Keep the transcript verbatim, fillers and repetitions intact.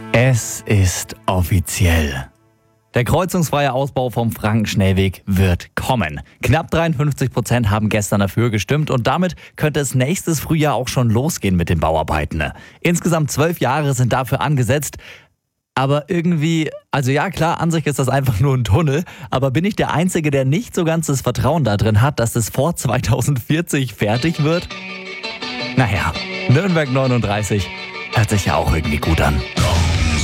Es ist offiziell. Der kreuzungsfreie Ausbau vom Frankenschnellweg wird kommen. Knapp dreiundfünfzig Prozent haben gestern dafür gestimmt und damit könnte es nächstes Frühjahr auch schon losgehen mit den Bauarbeiten. Insgesamt zwölf Jahre sind dafür angesetzt. Aber irgendwie, also ja klar, an sich ist das einfach nur ein Tunnel, aber bin ich der Einzige, der nicht so ganz das Vertrauen da drin hat, dass es vor zweitausendvierzig fertig wird? Naja, Nürnberg neununddreißig hört sich ja auch irgendwie gut an.